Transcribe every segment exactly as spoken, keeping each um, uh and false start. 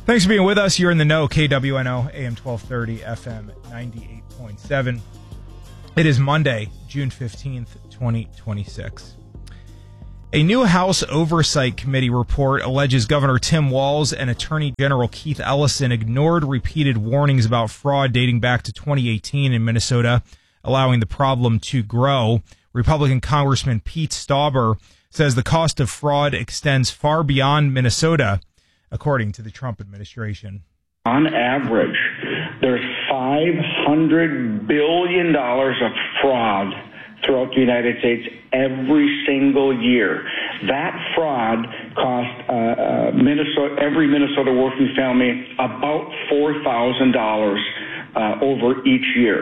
Thanks for being with us. You're in the know. K W N O, A M twelve thirty, F M ninety-eight point seven. It is Monday, June fifteenth, twenty twenty-six. A new House Oversight Committee report alleges Governor Tim Walz and Attorney General Keith Ellison ignored repeated warnings about fraud dating back to twenty eighteen in Minnesota, allowing the problem to grow. Republican Congressman Pete Stauber says the cost of fraud extends far beyond Minnesota, according to the Trump administration. On average, there's five hundred billion dollars of fraud throughout the United States every single year. That fraud cost uh, uh, Minnesota, every Minnesota working family about four thousand dollars uh, over each year.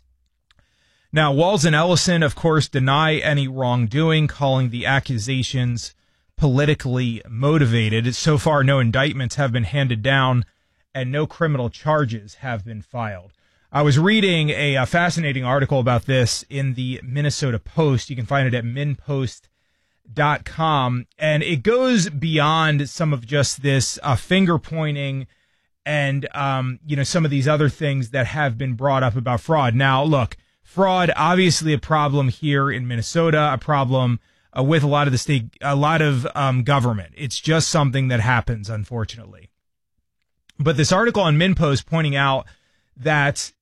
Now, Walz and Ellison, of course, deny any wrongdoing, calling the accusations politically motivated. So far, no indictments have been handed down and no criminal charges have been filed. I was reading a, a fascinating article about this in the Minnesota Post. You can find it at min post dot com, and it goes beyond some of just this uh, finger pointing and um, you know some of these other things that have been brought up about fraud. Now, look, fraud obviously a problem here in Minnesota, a problem Uh, with a lot of the state, a lot of um, government. It's just something that happens, unfortunately. But this article on MinnPost pointing out that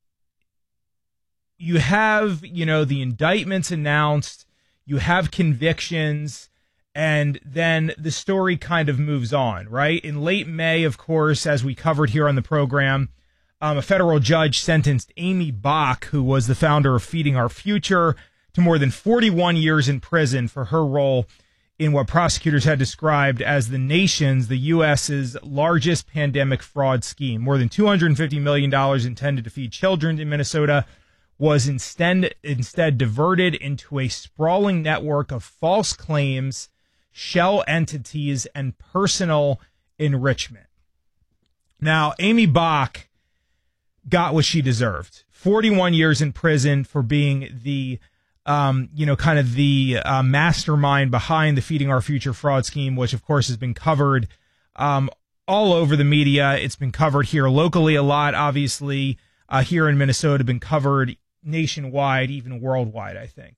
you have, you know, the indictments announced, you have convictions, and then the story kind of moves on, right? In late May, of course, as we covered here on the program, um, a federal judge sentenced Amy Bach, who was the founder of Feeding Our Future, to more than forty-one years in prison for her role in what prosecutors had described as the nation's, the U S's largest pandemic fraud scheme. More than two hundred fifty million dollars intended to feed children in Minnesota was instead, instead diverted into a sprawling network of false claims, shell entities, and personal enrichment. Now, Amy Bach got what she deserved. forty-one years in prison for being the Um, you know, kind of the uh, mastermind behind the Feeding Our Future fraud scheme, which, of course, has been covered um, all over the media. It's been covered here locally a lot, obviously, uh, here in Minnesota, been covered nationwide, even worldwide, I think.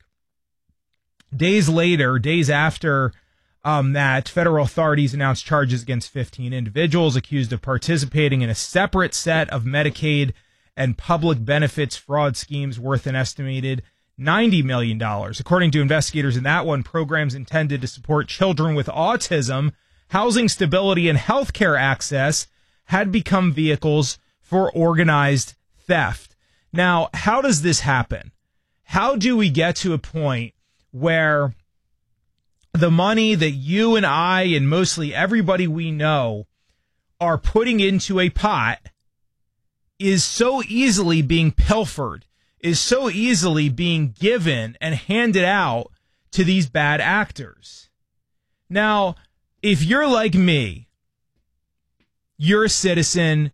Days later, days after um, that, federal authorities announced charges against fifteen individuals accused of participating in a separate set of Medicaid and public benefits fraud schemes worth an estimated ninety million dollars. According to investigators in that one, programs intended to support children with autism, housing stability, and healthcare access had become vehicles for organized theft. Now, how does this happen? How do we get to a point where the money that you and I and mostly everybody we know are putting into a pot is so easily being pilfered, is so easily being given and handed out to these bad actors? Now, if you're like me, you're a citizen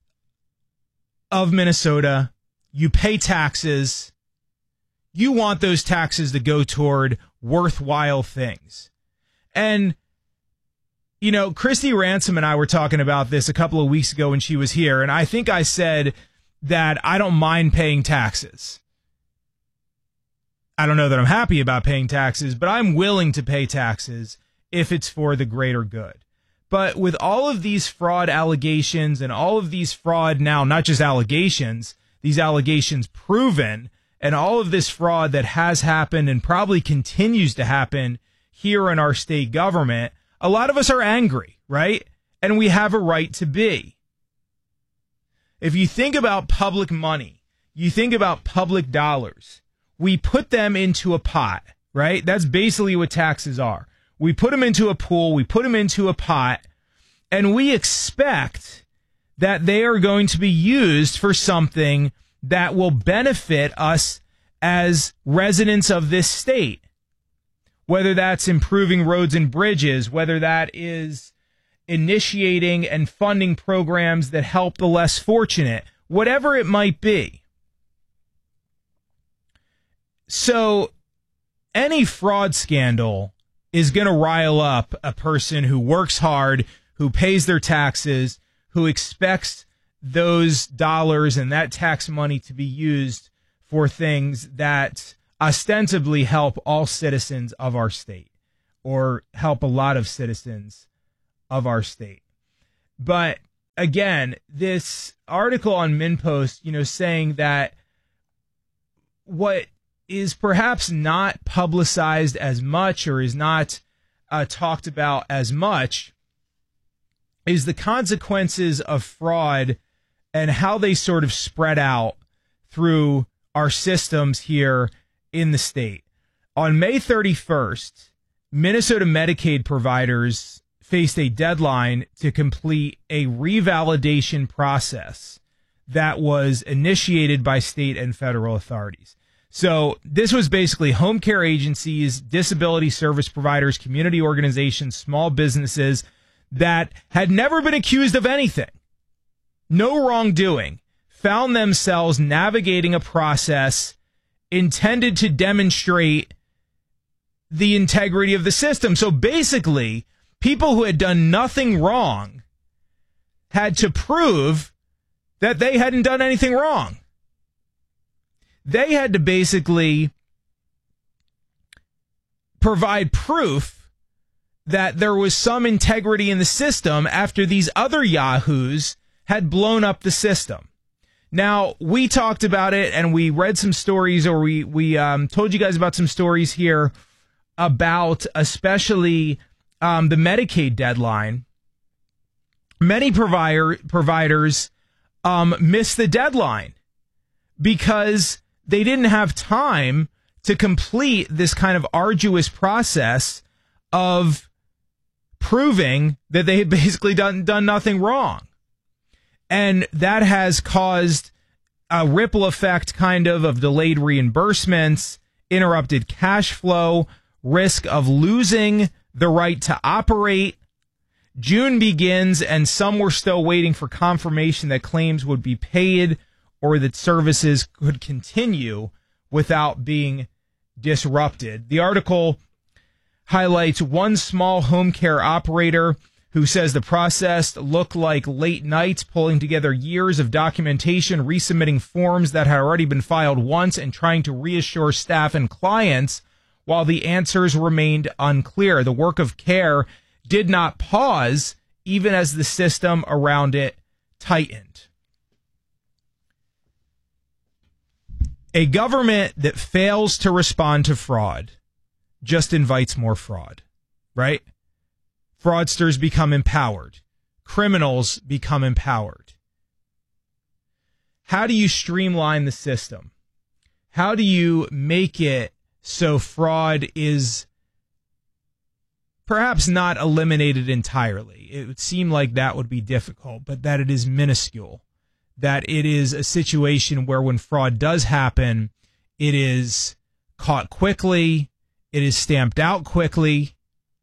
of Minnesota, you pay taxes, you want those taxes to go toward worthwhile things. And, you know, Christy Ransom and I were talking about this a couple of weeks ago when she was here, and I think I said that I don't mind paying taxes. I don't know that I'm happy about paying taxes, but I'm willing to pay taxes if it's for the greater good. But with all of these fraud allegations and all of these fraud now, not just allegations, these allegations proven, and all of this fraud that has happened and probably continues to happen here in our state government, a lot of us are angry, right? And we have a right to be. If you think about public money, you think about public dollars, we put them into a pot, right? That's basically what taxes are. We put them into a pool, we put them into a pot, and we expect that they are going to be used for something that will benefit us as residents of this state. Whether that's improving roads and bridges, whether that is initiating and funding programs that help the less fortunate, whatever it might be. So any fraud scandal is going to rile up a person who works hard, who pays their taxes, who expects those dollars and that tax money to be used for things that ostensibly help all citizens of our state, or help a lot of citizens of our state. But again, this article on MinnPost, you know, saying that what is perhaps not publicized as much, or is not uh, talked about as much, is the consequences of fraud and how they sort of spread out through our systems here in the state. On May thirty-first, Minnesota Medicaid providers faced a deadline to complete a revalidation process that was initiated by state and federal authorities. So this was basically home care agencies, disability service providers, community organizations, small businesses that had never been accused of anything, no wrongdoing, found themselves navigating a process intended to demonstrate the integrity of the system. So basically, people who had done nothing wrong had to prove that they hadn't done anything wrong. They had to basically provide proof that there was some integrity in the system after these other yahoos had blown up the system. Now, we talked about it, and we read some stories, or we, we um, told you guys about some stories here about especially um, the Medicaid deadline. Many provider, providers um, missed the deadline because they didn't have time to complete this kind of arduous process of proving that they had basically done, done nothing wrong. And that has caused a ripple effect kind of of delayed reimbursements, interrupted cash flow, risk of losing the right to operate. June begins, and some were still waiting for confirmation that claims would be paid or that services could continue without being disrupted. The article highlights one small home care operator who says the process looked like late nights, pulling together years of documentation, resubmitting forms that had already been filed once, and trying to reassure staff and clients while the answers remained unclear. The work of care did not pause, even as the system around it tightened. A government that fails to respond to fraud just invites more fraud, right? Fraudsters become empowered. Criminals become empowered. How do you streamline the system? How do you make it so fraud is perhaps not eliminated entirely? It would seem like that would be difficult, but that it is minuscule. That it is a situation where when fraud does happen, it is caught quickly, it is stamped out quickly.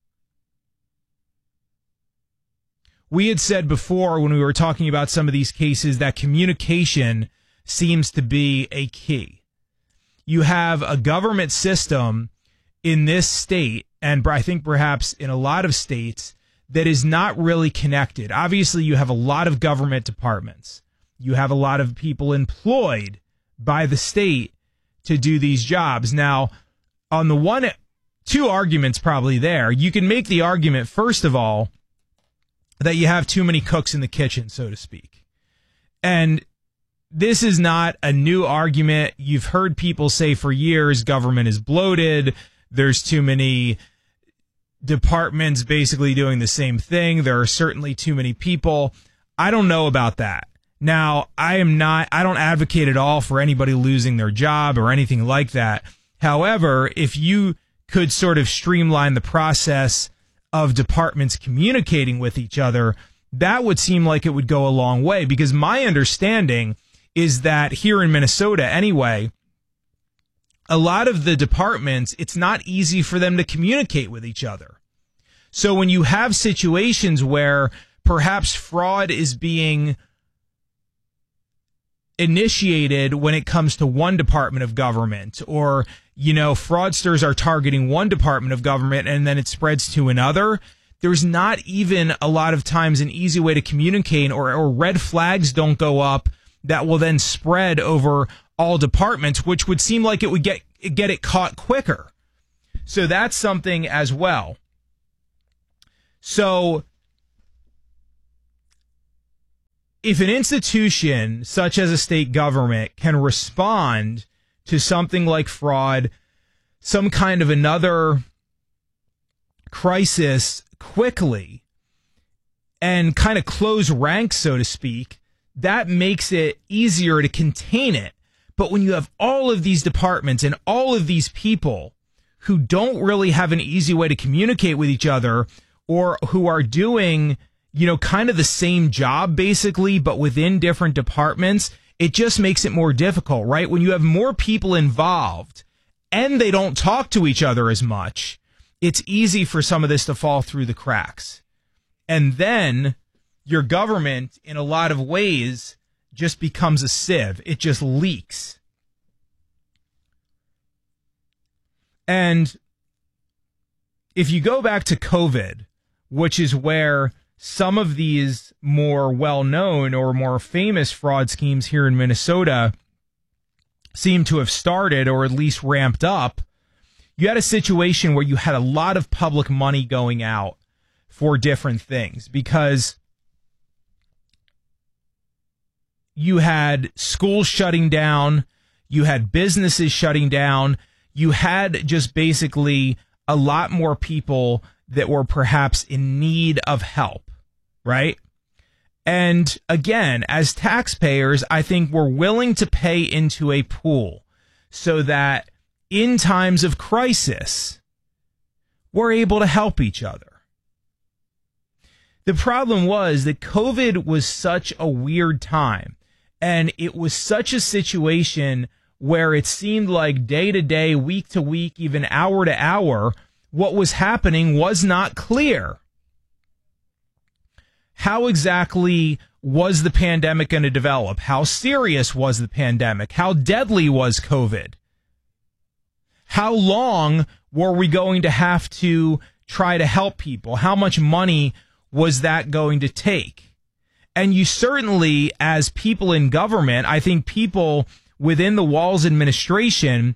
We had said before when we were talking about some of these cases that communication seems to be a key. You have a government system in this state, and I think perhaps in a lot of states, that is not really connected. Obviously, you have a lot of government departments. You have a lot of people employed by the state to do these jobs. Now, on the one, two arguments probably there. You can make the argument, first of all, that you have too many cooks in the kitchen, so to speak. And this is not a new argument. You've heard people say for years government is bloated. There's too many departments basically doing the same thing. There are certainly too many people. I don't know about that. Now, I am not, I don't advocate at all for anybody losing their job or anything like that. However, if you could sort of streamline the process of departments communicating with each other, that would seem like it would go a long way, because my understanding is that here in Minnesota anyway, a lot of the departments, it's not easy for them to communicate with each other. So when you have situations where perhaps fraud is being initiated when it comes to one department of government, or, you know, fraudsters are targeting one department of government and then it spreads to another, there's not even a lot of times an easy way to communicate, or, or red flags don't go up that will then spread over all departments, which would seem like it would get get it caught quicker. So that's something as well. So if an institution such as a state government can respond to something like fraud, some kind of another crisis quickly, and kind of close ranks, so to speak, that makes it easier to contain it. But when you have all of these departments and all of these people who don't really have an easy way to communicate with each other, or who are doing, you know, kind of the same job basically, but within different departments, it just makes it more difficult, right? When you have more people involved and they don't talk to each other as much, it's easy for some of this to fall through the cracks. And then your government, in a lot of ways, just becomes a sieve. It just leaks. And if you go back to COVID, which is where some of these more well-known or more famous fraud schemes here in Minnesota seem to have started, or at least ramped up, you had a situation where you had a lot of public money going out for different things, because you had schools shutting down, you had businesses shutting down, you had just basically a lot more people that were perhaps in need of help, right? And again, as taxpayers, I think we're willing to pay into a pool so that in times of crisis, we're able to help each other. The problem was that COVID was such a weird time, and it was such a situation where it seemed like day to day, week to week, even hour to hour, what was happening was not clear. How exactly was the pandemic going to develop? How serious was the pandemic? How deadly was COVID? How long were we going to have to try to help people? How much money was that going to take? And you certainly, as people in government, I think people within the Walz administration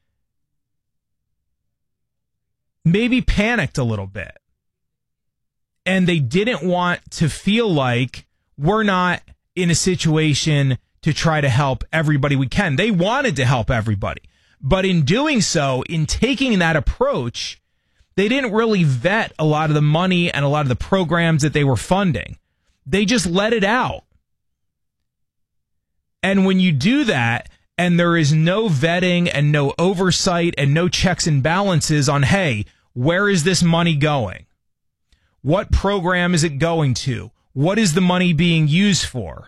maybe panicked a little bit. And they didn't want to feel like we're not in a situation to try to help everybody we can. They wanted to help everybody. But in doing so, in taking that approach, they didn't really vet a lot of the money and a lot of the programs that they were funding. They just let it out. And when you do that, and there is no vetting and no oversight and no checks and balances on, hey, where is this money going? What program is it going to? What is the money being used for?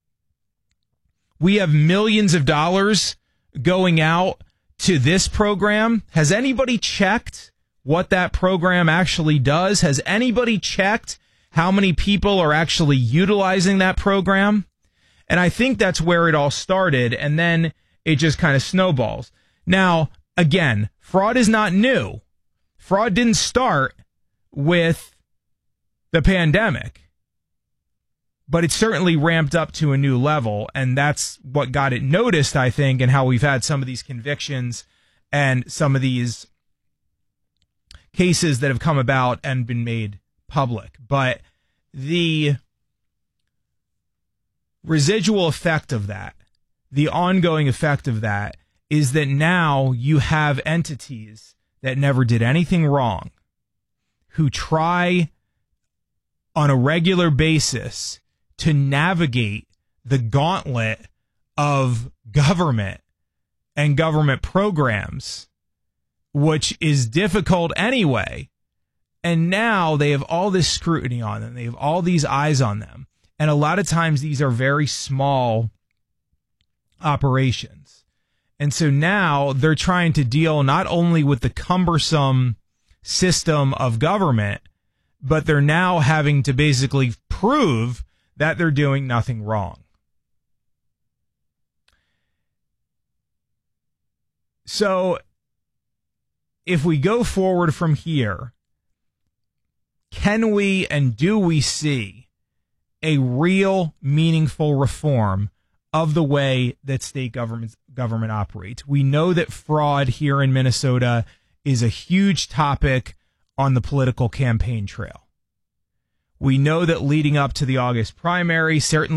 We have millions of dollars going out to this program. Has anybody checked what that program actually does? Has anybody checked how many people are actually utilizing that program? And I think that's where it all started, and then it just kind of snowballs. Now, again, fraud is not new. Fraud didn't start with the pandemic, but it certainly ramped up to a new level, and that's what got it noticed, I think, and how we've had some of these convictions and some of these cases that have come about and been made public. But the residual effect of that, the ongoing effect of that, is that now you have entities that never did anything wrong, who try on a regular basis to navigate the gauntlet of government and government programs, which is difficult anyway. And now they have all this scrutiny on them. They have all these eyes on them. And a lot of times these are very small operations. And so now they're trying to deal not only with the cumbersome system of government, but they're now having to basically prove that they're doing nothing wrong. So if we go forward from here, can we and do we see a real meaningful reform of the way that state government government operates? We know that fraud here in Minnesota is a huge topic on the political campaign trail. We know that leading up to the August primary, certainly